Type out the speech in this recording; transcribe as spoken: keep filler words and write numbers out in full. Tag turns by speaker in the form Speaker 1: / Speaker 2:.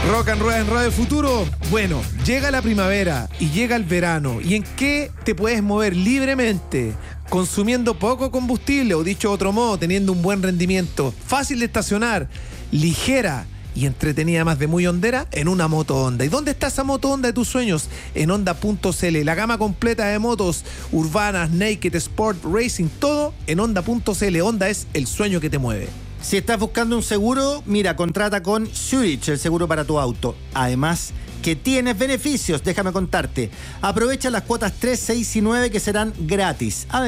Speaker 1: Rock and Roll en Radio Futuro. Bueno, llega la primavera y llega el verano. ¿Y en qué te puedes mover libremente? Consumiendo poco combustible, o dicho de otro modo, teniendo un buen rendimiento, fácil de estacionar, ligera y entretenida, más de muy hondera, en una moto Honda. ¿Y dónde está esa moto Honda de tus sueños? En Honda punto c l. La gama completa de motos urbanas, naked, sport, racing, todo en Honda punto c l. Honda es el sueño que te mueve.
Speaker 2: Si estás buscando un seguro, mira, contrata con Zurich, el seguro para tu auto. Además, que tienes beneficios, déjame contarte. Aprovecha las cuotas tres, seis y nueve que serán gratis.